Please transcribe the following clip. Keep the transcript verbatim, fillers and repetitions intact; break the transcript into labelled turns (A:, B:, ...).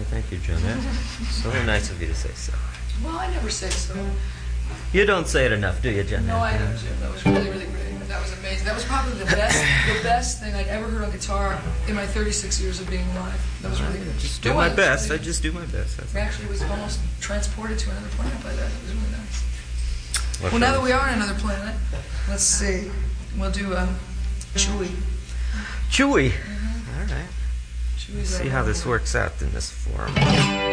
A: thank you, Jeanette. So nice of you to say so.
B: Well, I never say so.
A: You don't say it enough, do you, Jeanette?
B: No, I don't, Jim. That was really, really great. That was amazing. That was probably the best, the best thing I'd ever heard on guitar in my thirty-six years of being alive. That was really good.
A: Just do
B: It
A: my
B: was
A: best.
B: really
A: I just do my best. That's
B: I actually was almost transported to another planet by that. It was really nice.
A: what
B: Well, now
A: fun.
B: that we are on another planet, let's see. We'll do um, Chewy.
A: Chewy.
B: Mm-hmm.
A: All right.
B: Chewy's
A: See
B: our
A: how this
B: little-
A: works out in this form.